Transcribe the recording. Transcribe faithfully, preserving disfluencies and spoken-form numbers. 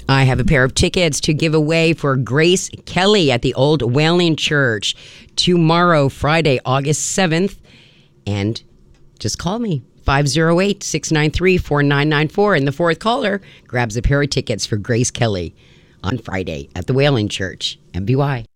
I have a pair of tickets to give away for Grace Kelly at the Old Whaling Church tomorrow, Friday, August seventh. And just call me, five oh eight, six nine three, four nine nine four. And the fourth caller grabs a pair of tickets for Grace Kelly on Friday at the Whaling Church. M B Y.